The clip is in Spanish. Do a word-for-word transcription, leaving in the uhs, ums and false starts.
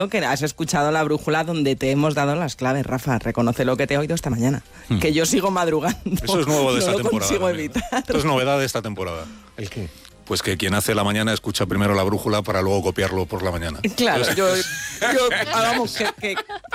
Que has escuchado La Brújula, donde te hemos dado las claves, Rafa. Reconoce lo que te he oído esta mañana. Hmm. Que yo sigo madrugando. Eso es nuevo de esta no temporada. Lo consigo evitar. Esto es novedad de esta temporada. ¿El qué? Pues que quien hace la mañana escucha primero La Brújula para luego copiarlo por la mañana. Claro, yo, yo vamos, que, que